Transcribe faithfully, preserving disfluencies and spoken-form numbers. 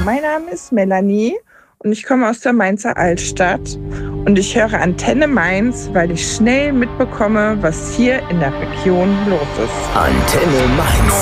mein Name ist Melanie und ich komme aus der Mainzer Altstadt und ich höre Antenne Mainz, weil ich schnell mitbekomme, was hier in der Region los ist. Antenne Mainz.